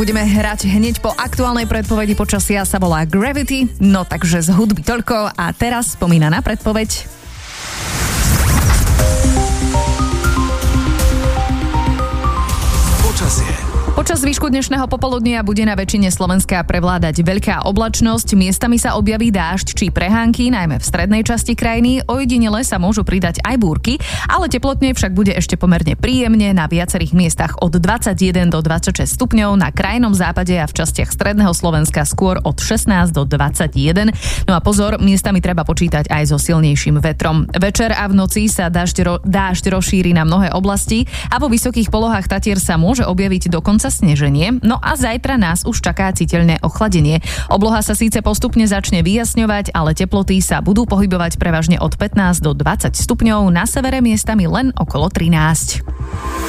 Budeme hrať hneď po aktuálnej predpovedi počasia, sa volá Gravity. No takže z hudby toľko a teraz spomínaná predpoveď. Počas zvyšku dnešného popoludnia bude na väčšine Slovenska prevládať veľká oblačnosť, miestami sa objaví dážď či prehánky, najmä v strednej časti krajiny, ojedinele sa môžu pridať aj búrky, ale teplotne však bude ešte pomerne príjemne, na viacerých miestach od 21 do 26 stupňov, na krajnom západe a v častiach stredného Slovenska skôr od 16 do 21. No a pozor, miestami treba počítať aj so silnejším vetrom. Večer a v noci sa dážď rozšíri na mnohé oblasti a vo vysokých polohách Tatier sa môže objaviť dokonca sneženie, no a zajtra nás už čaká citeľné ochladenie. Obloha sa síce postupne začne vyjasňovať, ale teploty sa budú pohybovať prevažne od 15 do 20 stupňov, na severe miestami len okolo 13.